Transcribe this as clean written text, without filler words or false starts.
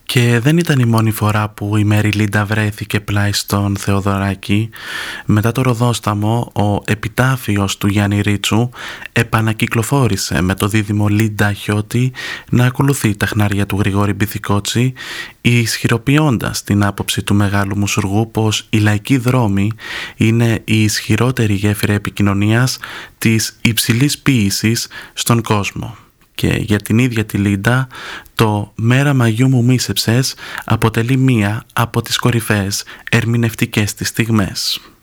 Και δεν ήταν η μόνη φορά που η Μέρη Λίντα βρέθηκε πλάι στον Θεοδωράκη. Μετά το Ροδόσταμο, ο επιτάφιος του Γιάννη Ρίτσου επανακυκλοφόρησε με το δίδυμο Λίντα Χιώτη να ακολουθεί τα χνάρια του Γρηγόρη Μπιθικότσι, ισχυροποιώντας την άποψη του Μεγάλου Μουσουργού πως οι λαϊκοί δρόμοι είναι η ισχυρότερη γέφυρα επικοινωνίας της υψηλής ποίησης στον κόσμο. Και για την ίδια τη Λίντα, το «Μέρα Μαγιού μου μίσεψες» αποτελεί μία από τις κορυφαίες ερμηνευτικές της στιγμές.